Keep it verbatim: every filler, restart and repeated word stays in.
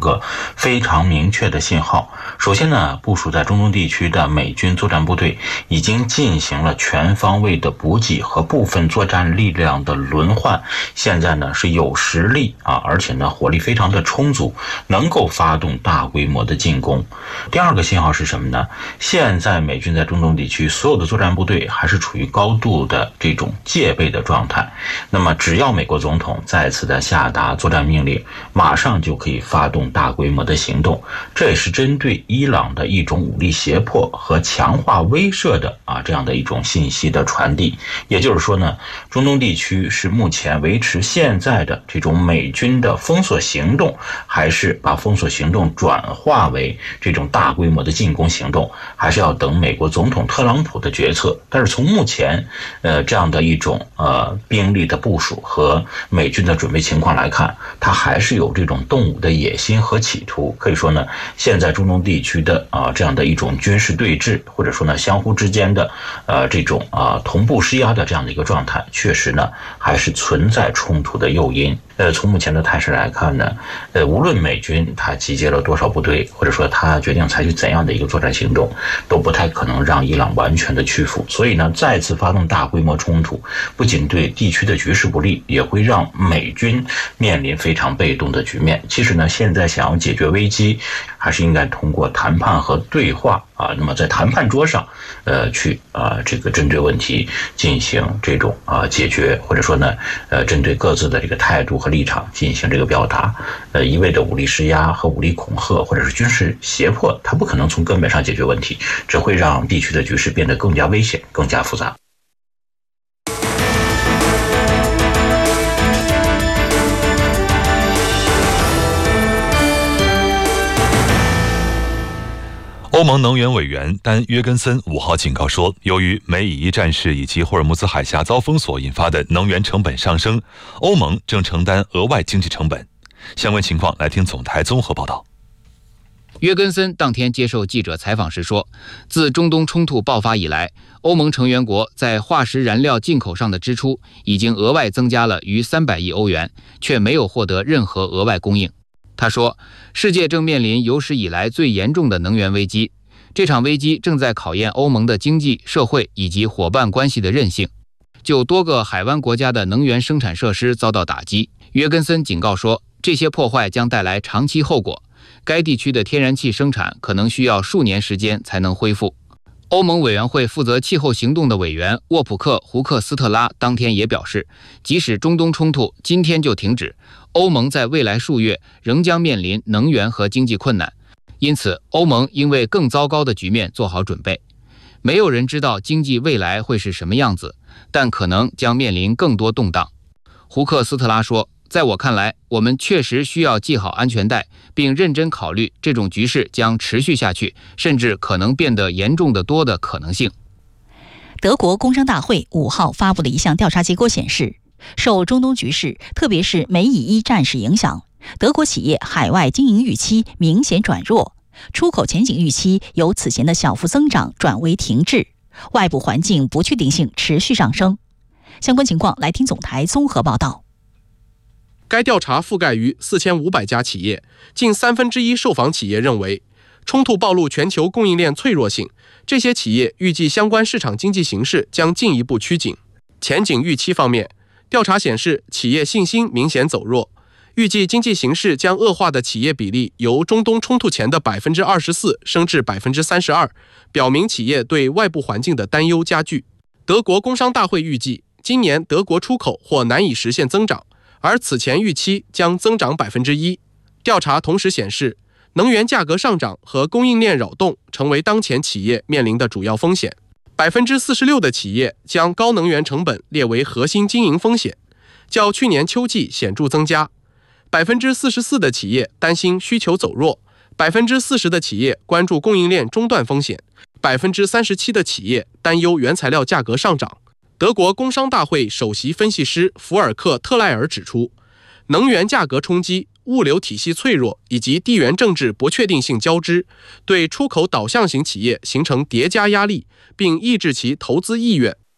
个非常明确的信号。首先呢，部署在中东地区的美军作战部队已经进行了全方位的补给和部分作战力量的轮换，现在呢是有实力啊，而且呢火力非常的充足，能够发动大规模的进攻。第二个信号是什么呢？现在美军在中东地区所有的作战部队还是处于高度的这种戒备的状态，那么只要美国总统再次的下达作战命令，马上就可以发动大规模的行动，这也是针对伊朗的一种武力胁迫和强化威慑的啊这样的一种信息的传递。也就是说呢，中东地区是目前维持现在的这种美军的封锁行动，还是把封锁行动转化为这种大规模的进攻行动，还是要等美国总统特朗普的决策。但是从目前呃这样的一种呃兵力的部署和美军的准备情况来看，它还是有这种动武的野心和企图。可以说呢，现在中东地区的啊、呃、这样的一种军事对峙，或者说呢相互之间的呃这种啊、呃、同步施压的这样的一个状态，确实呢还是存在冲突的诱因。呃，从目前的态势来看呢，呃，无论美军他集结了多少部队，或者说他决定采取怎样的一个作战行动，都不太可能让伊朗完全的屈服。所以呢，再次发动大规模冲突，不仅对地区的局势不利，也会让美军面临非常被动的局面。其实呢，现在想要解决危机，还是应该通过谈判和对话啊。那么在谈判桌上，呃，去啊这个针对问题进行这种啊解决，或者说呢，呃，针对各自的这个态度和立场进行这个表达。呃，一味的武力施压和武力恐吓或者是军事胁迫，它不可能从根本上解决问题，只会让地区的局势变得更加危险、更加复杂。 欧盟能源委员丹·约根森五号警告说，由于美以伊战事以及霍尔木兹海峡遭封锁引发的能源成本上升，欧盟正承担额外经济成本。相关情况来听总台综合报道。 约根森当天接受记者采访时说，自中东冲突爆发以来，欧盟成员国在化石燃料进口上的支出已经额外增加了逾三百亿欧元，却没有获得任何额外供应。他说，世界正面临有史以来最严重的能源危机，这场危机正在考验欧盟的经济、社会以及伙伴关系的韧性。就多个海湾国家的能源生产设施遭到打击，约根森警告说，这些破坏将带来长期后果，该地区的天然气生产可能需要数年时间才能恢复。欧盟委员会负责气候行动的委员沃普克·胡克斯特拉当天也表示，即使中东冲突今天就停止，欧盟在未来数月仍将面临能源和经济困难，因此欧盟应为更糟糕的局面做好准备。没有人知道经济未来会是什么样子，但可能将面临更多动荡。胡克斯特拉说，在我看来，我们确实需要系好安全带，并认真考虑这种局势将持续下去，甚至可能变得严重得多的可能性。 德国工商大会五号发布的一项调查结果显示，受中东局势，特别是美以伊战事影响，德国企业海外经营预期明显转弱，出口前景预期由此前的小幅增长转为停滞，外部环境不确定性持续上升。相关情况来听总台综合报道。 该调查覆盖于四千五百家企业，近三分之一受访企业认为，冲突暴露全球供应链脆弱性，这些企业预计相关市场经济形势将进一步趋紧。前景预期方面，调查显示企业信心明显走弱，预计经济形势将恶化的企业比例由中东冲突前的 百分之二十四 升至 百分之三十二， 表明企业对外部环境的担忧加剧。德国工商大会预计，今年德国出口或难以实现增长，而此前预期将增长 百分之一。 调查同时显示，能源价格上涨和供应链扰动成为当前企业面临的主要风险。 百分之四十六 的企业将高能源成本列为核心经营风险，较去年秋季显著增加。 百分之四十四 的企业担心需求走弱， 百分之四十 的企业关注供应链中断风险， 百分之三十七 的企业担忧原材料价格上涨。德国工商大会首席分析师福尔克特赖尔指出，能源价格冲击、物流体系脆弱以及地缘政治不确定性交织，对出口导向型企业形成叠加压力，并抑制其投资意愿。